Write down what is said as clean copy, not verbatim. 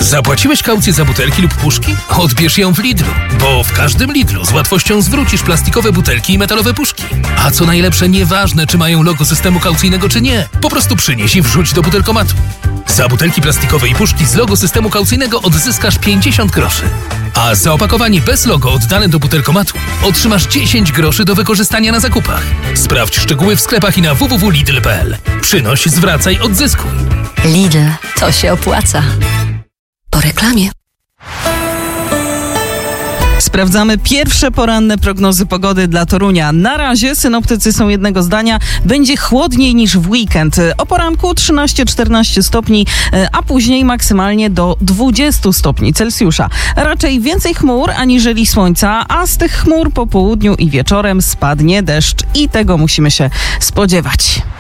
Zapłaciłeś kaucję za butelki lub puszki? Odbierz ją w Lidlu, bo w każdym Lidlu z łatwością zwrócisz plastikowe butelki i metalowe puszki. A co najlepsze, nieważne czy mają logo systemu kaucyjnego czy nie, po prostu przynieś i wrzuć do butelkomatu. Za butelki plastikowe i puszki z logo systemu kaucyjnego odzyskasz 50 groszy. A za opakowanie bez logo oddane do butelkomatu otrzymasz 10 groszy do wykorzystania na zakupach. Sprawdź szczegóły w sklepach i na www.lidl.pl. Przynoś, zwracaj, odzyskuj. Lidl, to się opłaca. Po reklamie. Sprawdzamy pierwsze poranne prognozy pogody dla Torunia. Na razie synoptycy są jednego zdania. Będzie chłodniej niż w weekend. O poranku 13-14 stopni, a później maksymalnie do 20 stopni Celsjusza. Raczej więcej chmur aniżeli słońca, a z tych chmur po południu i wieczorem spadnie deszcz i tego musimy się spodziewać.